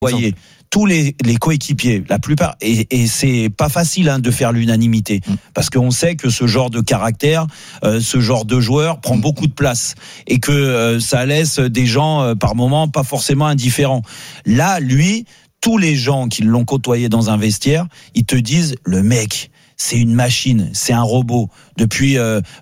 voyez tous les coéquipiers, la plupart, et c'est pas facile de faire l'unanimité, parce qu'on sait que ce genre de caractère, ce genre de joueur prend beaucoup de place, et que ça laisse des gens par moments pas forcément indifférents. Là, lui, tous les gens qui l'ont côtoyé dans un vestiaire, ils te disent, le mec, c'est une machine, c'est un robot. Depuis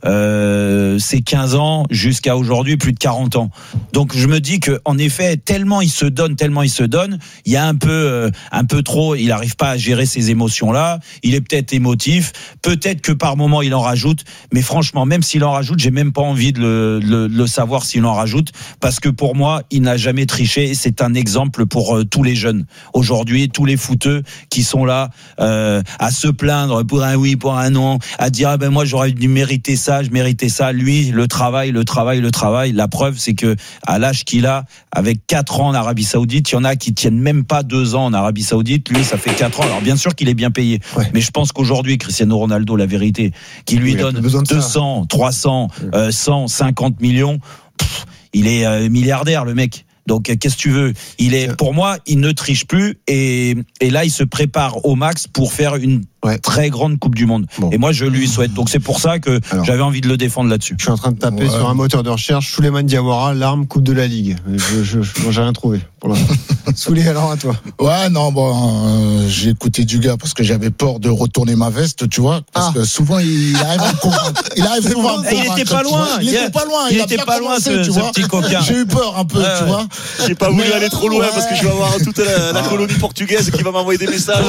ses 15 ans jusqu'à aujourd'hui, plus de 40 ans. Donc je me dis que en effet, tellement il se donne, il y a un peu trop, il n'arrive pas à gérer ces émotions-là. Il est peut-être émotif, peut-être que par moment il en rajoute, mais franchement, même s'il en rajoute, j'ai même pas envie de le savoir s'il en rajoute, parce que pour moi, il n'a jamais triché. Et c'est un exemple pour tous les jeunes aujourd'hui, tous les footeux qui sont là à se plaindre pour un oui, pour un non, à dire ben moi j'aurais dû mériter ça, je méritais ça. Lui, le travail. La preuve, c'est que à l'âge qu'il a, avec 4 ans en Arabie Saoudite, il y en a qui tiennent même pas 2 ans en Arabie Saoudite. Lui, ça fait 4 ans. Alors bien sûr qu'il est bien payé, mais je pense qu'aujourd'hui, Cristiano Ronaldo, la vérité, qui lui donne 200, 300, 100, 50 millions, il est milliardaire, le mec. Donc, qu'est-ce que tu veux ? Pour moi, il ne triche plus, et là, il se prépare au max pour faire une très grande Coupe du Monde. Bon. Et moi, je lui souhaite. Donc, c'est pour ça que j'avais envie de le défendre là-dessus. Je suis en train de taper sur un moteur de recherche. Souleymane Diawara, l'arme Coupe de la Ligue. J'ai rien trouvé pour l'instant. Souley, alors à toi. Ouais, non, j'ai écouté du gars parce que j'avais peur de retourner ma veste, tu vois. Parce que souvent, il arrive à me convaincre. Il était pas loin. Il était pas loin, ce petit coquin. J'ai eu peur un peu, tu vois. J'ai pas voulu aller trop loin parce que je vais avoir toute la colonie portugaise qui va m'envoyer des messages.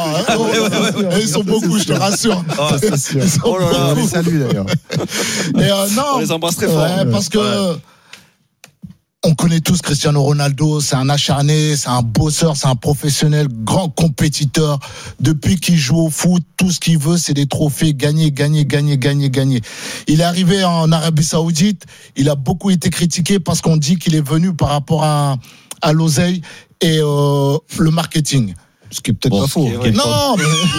Ils sont beaucoup, je te rassure. C'est sûr. Oh là là, les saluts d'ailleurs. On les embrasse très fort. Parce que on connaît tous Cristiano Ronaldo, c'est un acharné, c'est un bosseur, c'est un professionnel, grand compétiteur. Depuis qu'il joue au foot, tout ce qu'il veut, c'est des trophées, gagner. Il est arrivé en Arabie Saoudite, il a beaucoup été critiqué parce qu'on dit qu'il est venu par rapport à l'oseille et le marketing. Ce qui est peut-être pas faux. Non,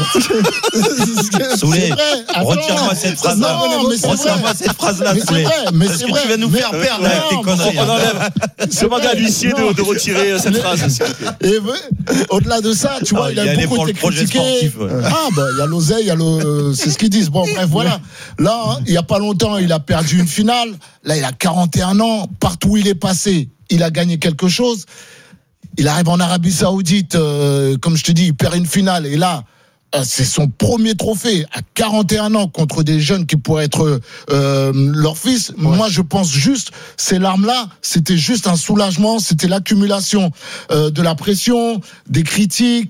mais Souley, retire-moi cette phrase-là. Retire-moi cette phrase-là, Souley. Mais c'est vrai. Tu vas nous faire perdre avec tes conneries. On enlève. Demandez à l'huissier de retirer cette phrase. Et au-delà de ça, tu vois, il a beaucoup été critiqué. Il y a l'oseille, c'est ce qu'ils disent. Bon, bref, voilà. Là, il y a pas longtemps, il a perdu une finale. Là, il a 41 ans. Partout où il est passé, il a gagné quelque chose. Il arrive en Arabie Saoudite, comme je te dis, il perd une finale. Et là, c'est son premier trophée à 41 ans contre des jeunes qui pourraient être leur fils. Moi, je pense juste, ces larmes-là, c'était juste un soulagement. C'était l'accumulation de la pression, des critiques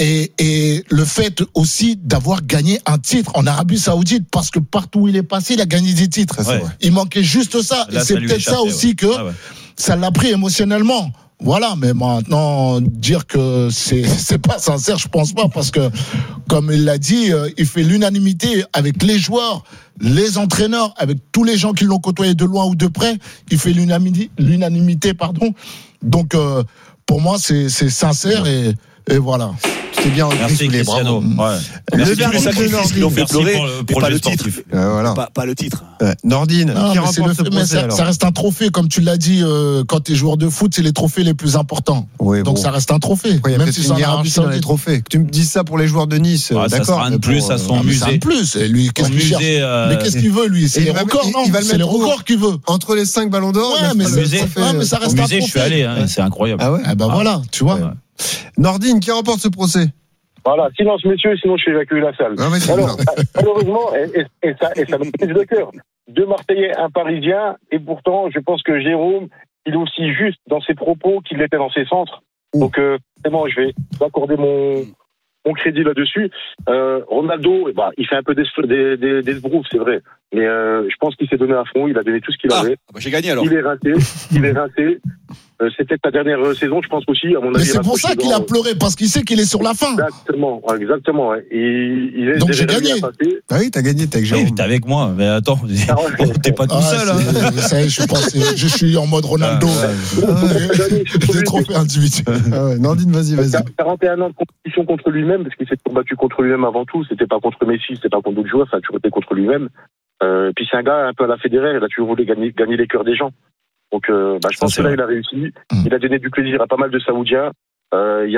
et le fait aussi d'avoir gagné un titre en Arabie Saoudite, parce que partout où il est passé, il a gagné des titres. Il manquait juste ça. Là, et c'est peut-être ça aussi que ça l'a pris émotionnellement. Voilà, mais maintenant, dire que c'est pas sincère, je pense pas, parce que, comme il l'a dit, il fait l'unanimité avec les joueurs, les entraîneurs, avec tous les gens qui l'ont côtoyé de loin ou de près. Il fait l'unanimité, pardon. Donc, pour moi, c'est sincère et voilà. C'est bien. Merci Cristiano. Merci tous les sacrifices qui l'ont fait pleurer, pour pas le le titre. Voilà. Pas le titre. Nordine, qui remporte ce procès, ça reste un trophée, comme tu l'as dit, quand tu es joueur de foot, c'est les trophées les plus importants. Oui, donc ça reste un trophée. Il y a même si c'est une hiérarchie dans les trophées. Que tu me dises ça pour les joueurs de Nice, d'accord. Ça sera un plus à son musée. C'est un plus. Et lui, qu'est-ce qu'il cherche ? Mais qu'est-ce qu'il veut, lui ? C'est les records, non ? C'est les records qu'il veut. Entre les 5 ballons d'or. Ouais, mais ça reste un trophée. Au musée, je suis allé, c'est incroyable. Ah ouais. Voilà, tu vois. Nordine, qui remporte ce procès ? Voilà, silence messieurs, sinon je vais évacuer la salle. Alors, malheureusement, et ça me pèse le cœur, 2 Marseillais, un Parisien, et pourtant, je pense que Jérôme, il est aussi juste dans ses propos qu'il l'était dans ses centres. Donc, vraiment, je vais accorder mon crédit là-dessus. Ronaldo, il fait un peu d'esbrouf, c'est vrai. Mais je pense qu'il s'est donné à fond, il a donné tout ce qu'il avait. J'ai gagné alors. Il est rincé. C'est peut-être ta dernière saison, je pense aussi, à mon avis. Mais c'est pour ça qu'il a pleuré, parce qu'il sait qu'il est sur la fin. Exactement. Ouais. Il est donc j'ai gagné. Ah oui, t'as gagné, t'es avec Jérôme. Oui, t'es avec moi, mais attends, t'es pas tout seul. Je suis en mode Ronaldo. Des trophées individuels. Nordine, vas-y. 41 ans de compétition contre lui-même, parce qu'il s'est combattu contre lui-même avant tout. C'était pas contre Messi, c'était pas contre d'autres joueurs, ça a toujours été contre lui-même. Puis c'est un gars un peu à la Federer, il a toujours voulu gagner les cœurs des gens. Donc je pense que là il a réussi. Il a donné du plaisir à pas mal de Saoudiens. Il y